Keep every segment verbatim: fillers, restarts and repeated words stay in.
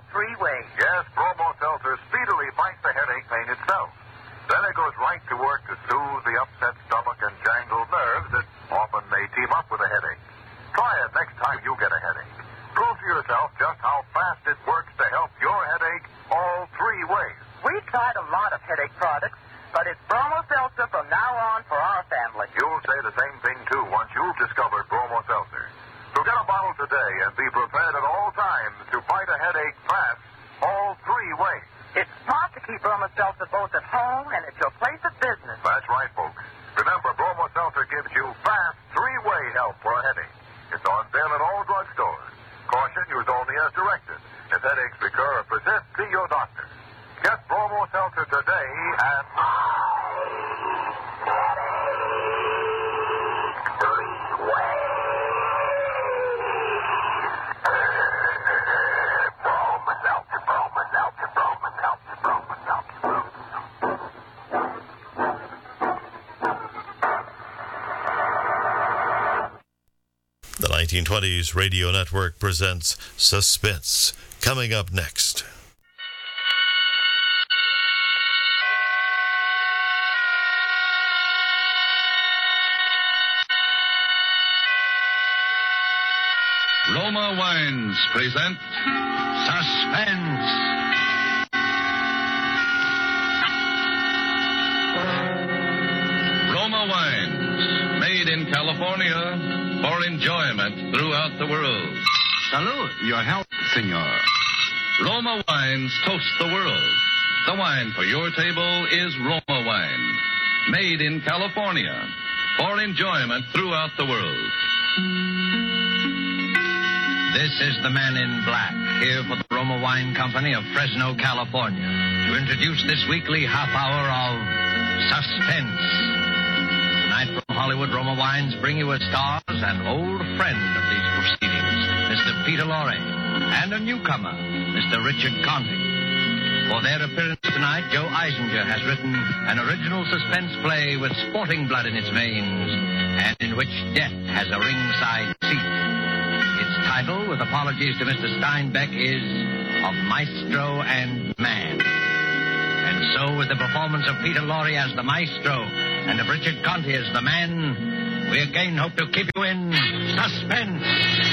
three ways. Yes, Bromo Seltzer speedily fights the headache pain itself. Then it goes right to work to soothe the upset stomach and jangled nerves that often may team up with a headache. Try it next time you get a headache. Prove to yourself just how fast it works to help your headache all three ways. We've tried a lot of headache products, but it's Bromo Seltzer from now on for our family. You'll say the same thing, too, once you've discovered Bromo Seltzer. So get a bottle today and be prepared at all times to fight a headache fast all three ways. It's smart to keep Bromo Seltzer both at home and at your place of business. That's right, folks. Remember, Bromo Seltzer gives you fast three-way help for a headache. It's on sale at all drugstores. Caution, use only as directed. If headaches recur or persist, see your doctor. Get Bromo Seltzer today and... Three-way. Bromo Seltzer, Bromo Seltzer, Bromo Seltzer, Bromo Seltzer. The nineteen twenties Radio Network presents Suspense. Coming up next. Roma Wines present Suspense. Roma Wines, made in California for enjoyment throughout the world. Salud. Your health, senor. Roma Wines toast the world. The wine for your table is Roma Wine, made in California for enjoyment throughout the world. This is the Man in Black, here for the Roma Wine Company of Fresno, California, to introduce this weekly half hour of Suspense. Tonight from Hollywood, Roma Wines bring you a star and old friend of these proceedings, Mister Peter Lorre, and a newcomer, Mister Richard Conte. For their appearance tonight, Joe Eisinger has written an original suspense play with sporting blood in its veins, and in which death has a ringside seat. Its title, with apologies to Mister Steinbeck, is Of Maestro and Man. And so, with the performance of Peter Lorre as the maestro and of Richard Conte as the man, we again hope to keep you in suspense.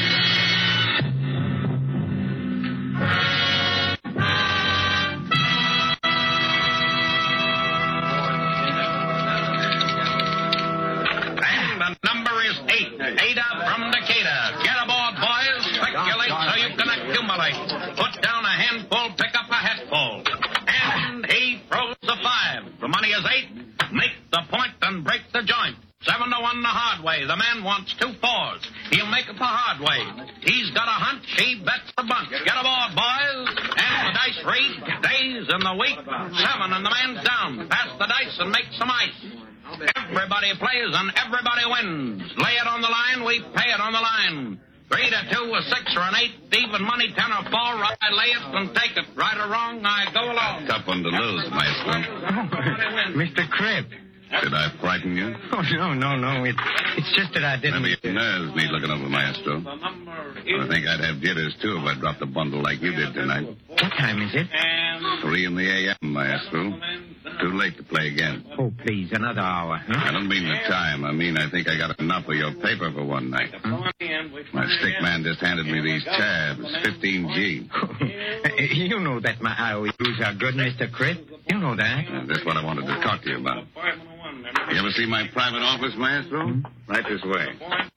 And the number is eight. Ada from Decatur. Get aboard, boys. Speculate so you can accumulate. Put down a handful, pick up a hatful. And he throws the five. The money is eight. Make the point and break the joint. Seven to one the hard way. The man wants two fours. He'll make it the hard way. He's got a hunch. He bets the bunch. Get aboard, boys. And the dice read days in the week. Seven and the man's down. Pass the dice and make some ice. Everybody plays and everybody wins. Lay it on the line. We pay it on the line. Three to two, a six or an eight, even money, ten or four. I lay it and take it. Right or wrong, I go along. Tough one to lose, Maestro. Oh, Mister Cribb. Did I frighten you? Oh, no, no, no. It, it's just that I didn't... Maybe your nerves need looking over, Maestro. I think I'd have jitters, too, if I dropped a bundle like you did tonight. What time is it? Three in the A M, Maestro. Too late to play again. Oh, please, another hour, huh? I don't mean the time. I mean I think I got enough of your paper for one night. Huh? My stick man just handed me these tabs, fifteen G. You know that my I O Us are good, Mister Cribb. You know that. Uh, that's what I wanted to talk to you about. You ever see my private office, Maestro? Hmm? Right this way.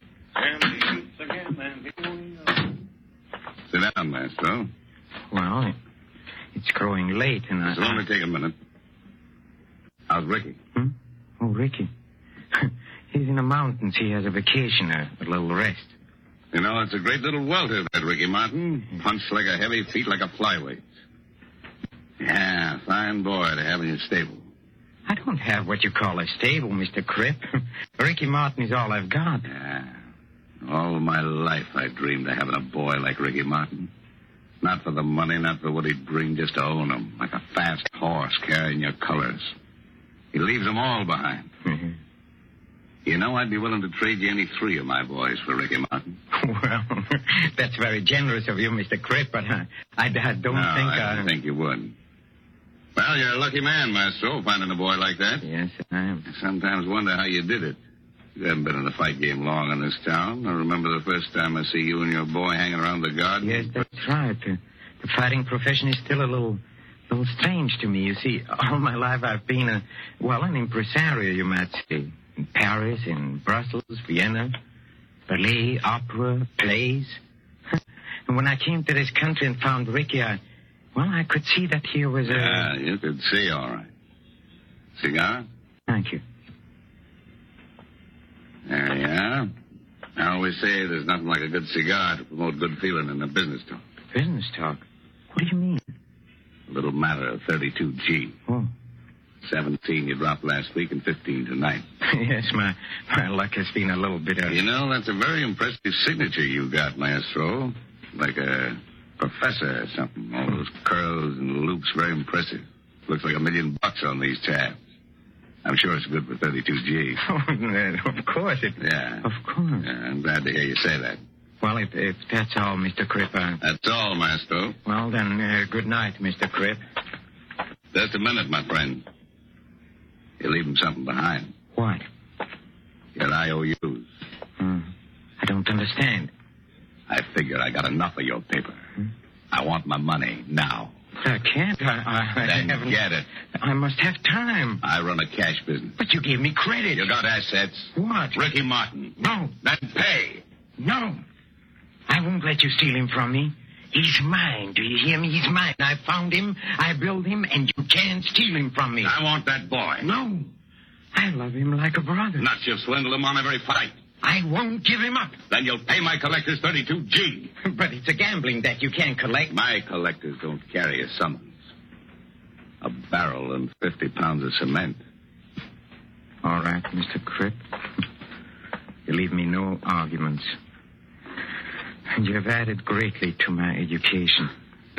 Sit down, Maestro. Well, it, it's growing late, and I... It'll only take a minute. How's Ricky? Hmm? Oh, Ricky. He's in the mountains. He has a vacation, a, a little rest. You know, it's a great little welter, that Ricky Martin. Punch like a heavy, feet like a flyweight. Yeah, fine boy to have in your stable. I don't have what you call a stable, Mister Cribb. Ricky Martin is all I've got. Yeah. All my life I dreamed of having a boy like Ricky Martin. Not for the money, not for what he'd bring, just to own him. Like a fast horse carrying your colors. He leaves them all behind. Mm-hmm. You know, I'd be willing to trade you any three of my boys for Ricky Martin. Well, that's very generous of you, Mister Cripp, but uh, I, I don't no, think I I... didn't think you would. Well, you're a lucky man, Maestro, finding a boy like that. Yes, I am. I sometimes wonder how you did it. You haven't been in the fight game long in this town. I remember the first time I see you and your boy hanging around the garden. Yes, that's right. Uh, the fighting profession is still a little... little strange to me. You see, all my life I've been a, well, an impresario, you might say. In Paris, in Brussels, Vienna, ballet, opera, plays. And when I came to this country and found Ricky, I, well, I could see that here was a... Yeah, you could see, all right. Cigar? Thank you. There you are. I always say there's nothing like a good cigar to promote good feeling in the business talk. Business talk? What do you mean? A little matter of thirty-two G. Oh. seventeen you dropped last week and fifteen tonight. Yes, my, my luck has been a little bit of... You know, that's a very impressive signature you got, Maestro. Like a professor or something. All those curls and loops, very impressive. Looks like a million bucks on these tabs. I'm sure it's good for thirty-two G. Oh, of course it... Yeah. Of course. Yeah, I'm glad to hear you say that. Well, if, if that's all, Mister Cripp, I... That's all, Maestro. Well, then, uh, good night, Mister Cripp. Just a minute, my friend. You're leaving something behind. What? Your I O Us. Hmm. I don't understand. I figured I got enough of your paper. Hmm? I want my money now. I can't. I, I, I Then haven't... get it. I must have time. I run a cash business. But you gave me credit. You got assets. What? Ricky Martin. No. Then pay. No. I won't let you steal him from me. He's mine. Do you hear me? He's mine. I found him. I built him, and you can't steal him from me. I want that boy. No. I love him like a brother. Not you swindle him on every fight. I won't give him up. Then you'll pay my collectors thirty-two G. But it's a gambling debt you can't collect. My collectors don't carry a summons. A barrel and fifty pounds of cement. All right, Mister Cripp. You leave me no arguments. And you have added greatly to my education.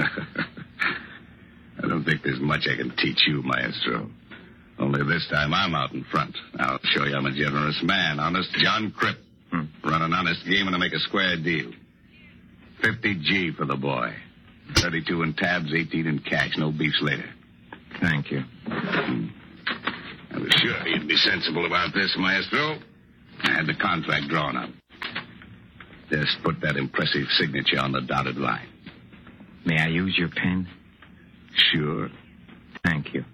I don't think there's much I can teach you, Maestro. Only this time I'm out in front. I'll show you I'm a generous man. Honest John Cripp. Hmm. Run an honest game and I make a square deal. fifty G for the boy. thirty-two in tabs, eighteen in cash. No beefs later. Thank you. Hmm. I was sure you'd be sensible about this, Maestro. I had the contract drawn up. Just put that impressive signature on the dotted line. May I use your pen? Sure. Thank you.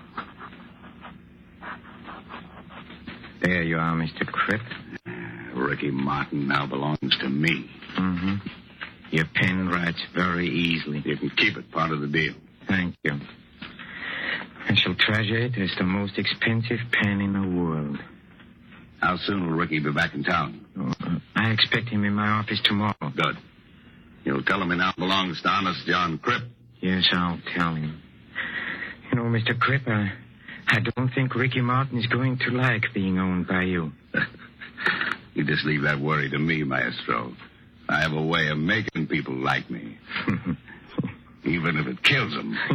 There you are, Mister Cripp. Ricky Martin now belongs to me. Mm-hmm. Your pen writes very easily. You can keep it, part of the deal. Thank you. I shall treasure it as the most expensive pen in the world. How soon will Ricky be back in town? Oh, uh, I expect him in my office tomorrow. Good. You'll tell him he now belongs to honest John Cripp. Yes, I'll tell him. You know, Mister Cripp, I, I don't think Ricky Martin is going to like being owned by you. You just leave that worry to me, Maestro. I have a way of making people like me. Even if it kills them.